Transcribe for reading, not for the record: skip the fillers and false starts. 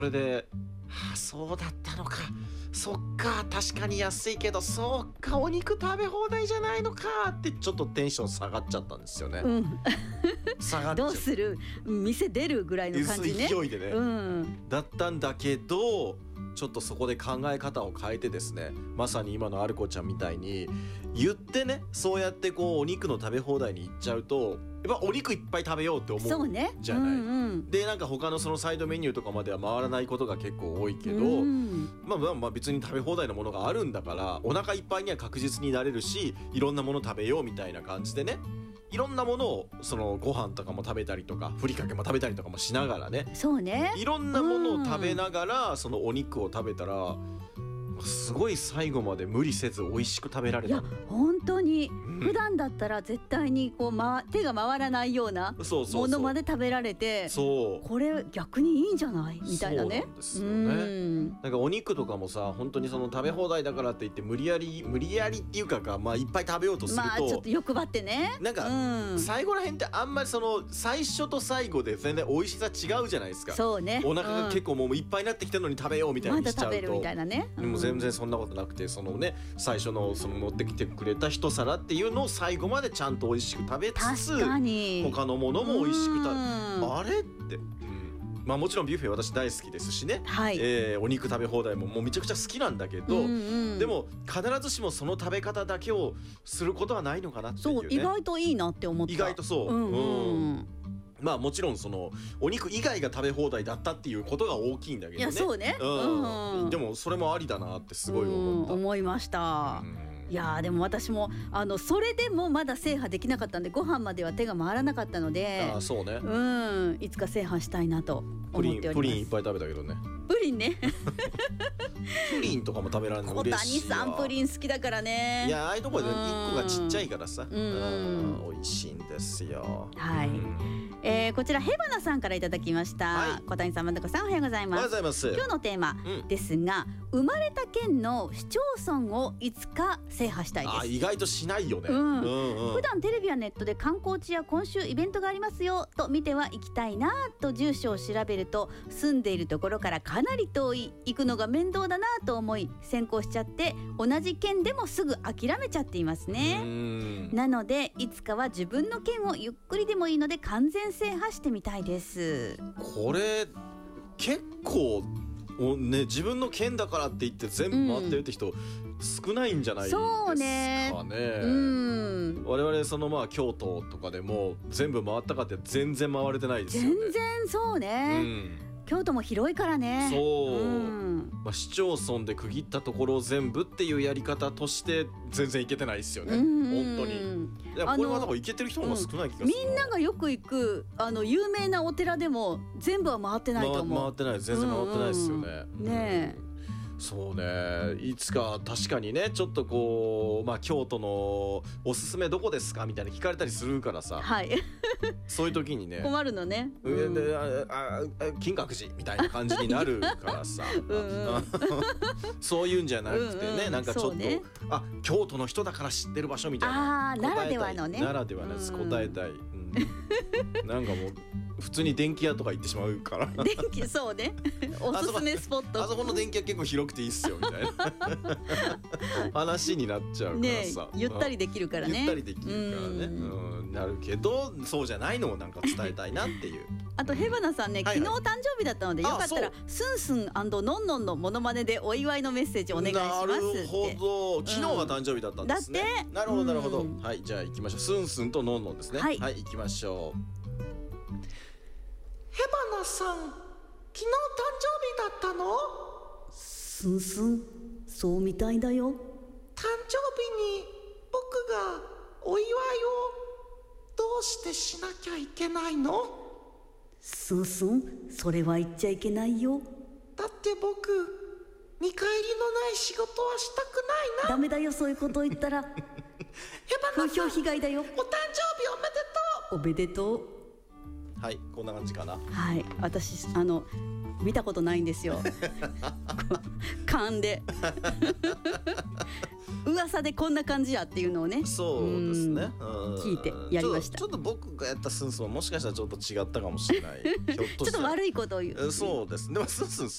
それで、そうだったのか、そっか、確かに安いけど、そうか、お肉食べ放題じゃないのかってちょっとテンション下がっちゃったんですよね。下がっちゃう。 どうする、店出るぐらいの感じね。 勢いでね、だったんだけど、ちょっとそこで考え方を変えてですね、まさに今のアルコちゃんみたいに言ってね、そうやってこうお肉の食べ放題に行っちゃうと、やっぱお肉いっぱい食べようって思うじゃない。でなんか他のそのサイドメニューとかまでは回らないことが結構多いけど、まあ別に食べ放題のものがあるんだからお腹いっぱいには確実になれるし、いろんなもの食べようみたいな感じでね、いろんなものをそのご飯とかも食べたりとかふりかけも食べたりとかもしながらね、 そうね、 いろんなものを食べながらそのお肉を食べたら、すごい最後まで無理せず美味しく食べられた。 いや本当に、普段だったら絶対にこう、手が回らないようなものまで食べられて、これ逆にいいんじゃないみたいなね。 そうなんですよね。なんかお肉とかもさ、本当にその食べ放題だからって言って無理やりっていうかまあいっぱい食べようとすると、 ちょっと欲張ってね、 なんか、最後らへんってあんまりその最初と最後で全然美味しさ違うじゃないですか。 そうね、 お腹が結構もういっぱいになってきたのに食べようみたいにしちゃうと、 まだ食べるみたいなね。 でも全然そんなことなくて、そのね、最初のその持ってきてくれた一皿っていうのを最後までちゃんと美味しく食べつつ、 確かに他のものも美味しく食べ、あれって、まあもちろんビュッフェ私大好きですしね、お肉食べ放題ももうめちゃくちゃ好きなんだけど、でも必ずしもその食べ方だけをすることはないのかなっていうね。 そう、意外といいなって思った。 意外とそう、まあもちろんそのお肉以外が食べ放題だったっていうことが大きいんだけどね。 いやそうね、 でもそれもありだなってすごい思いました。いやでも私もそれでもまだ制覇できなかったんで、ご飯までは手が回らなかったので、 そうね、 いつか制覇したいなと思っております。 プリンいっぱい食べたけどね。 プリンねプリンとかも食べられるの嬉しいわ。 小谷さんプリン好きだからね。 いや、ああいうとこで1個がちっちゃいからさ、美味しいんですよ。 はい、こちらヘバナさんからいただきました。小谷さん、まどこさん、おはようございます。 おはようございます。 今日のテーマですが、生まれた県の市町村をいつか制覇したいです。 意外としないよね。 普段テレビやネットで観光地や今週イベントがありますよと見ては行きたいなと住所を調べると、住んでいるところからかなり遠い、行くのが面倒だなと思い先行しちゃって、同じ県でもすぐ諦めちゃっていますね。なのでいつかは自分の県をゆっくりでもいいので完全制覇してみたいです。 これ結構ね、自分の県だからって言って全部回ってるって人、少ないんじゃないですかね。我々その京都とかでも全部回ったかって全然回れてないですよね。 全然そうね、京都も広いからね。 そう、市町村で区切ったところを全部っていうやり方として全然いけてないですよね。本当に。いや、これはなんかいけてる人も少ない気がする。 みんながよく行く有名なお寺でも全部は回ってないと思う。 回ってない、全然回ってないですよね。 ねえ、 そうね、いつか確かにね、ちょっとこう京都のおすすめどこですかみたいな聞かれたりするからさ、そういう時にね困るのね。 金閣寺みたいな感じになるからさそういうんじゃなくてね、なんかちょっと、京都の人だから知ってる場所みたいな、 ならではのね、 ならではのやつ答えたい。なんかもう普通に電気屋とか行ってしまうから電気、そうねおすすめスポット、 あそこの電気屋結構広くていいっすよみたいな話になっちゃうからさ、 ゆったりできるからね。 ゆったりできるからね、なるけど、そうじゃないのをなんか伝えたいなっていう。 あとヘバナさんね、昨日誕生日だったので、よかったらスンスン&ノンノンのモノマネでお祝いのメッセージお願いしますって。 なるほど、昨日が誕生日だったんですね。 だって、 なるほどなるほど。はい、じゃあ行きましょう。スンスンとノンノンですね。はい、行きましょう。ヘバナさん、昨日誕生日だったの？ スンスン、そうみたいだよ。 誕生日に僕がお祝いをどうしてしなきゃいけないの？ スンスン、それは言っちゃいけないよ。 だって僕、見返りのない仕事はしたくないな。 ダメだよ、そういうこと言ったら風評被害だよ。 お誕生日おめでとう。 おめでとう。 はい、こんな感じかな。 はい、私見たことないんですよ勘で噂でこんな感じやっていうのをねそうですね、 聞いてやりました。 ちょっと僕がやったスンスンはもしかしたらちょっと違ったかもしれないひょっとしたらちょっと悪いことを言う。 そうですね。でもスンスン